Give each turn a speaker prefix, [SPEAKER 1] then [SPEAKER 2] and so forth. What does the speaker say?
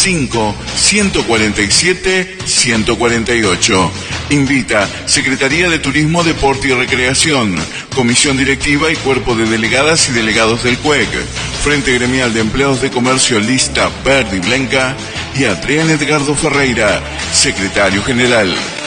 [SPEAKER 1] 5-147-148. Invita Secretaría de Turismo, Deporte y Recreación, Comisión Directiva y Cuerpo de Delegadas y Delegados del CUEC, Frente Gremial de Empleados de Comercio Lista Verde y Blanca, y Adrián Edgardo Ferreira, Secretario General.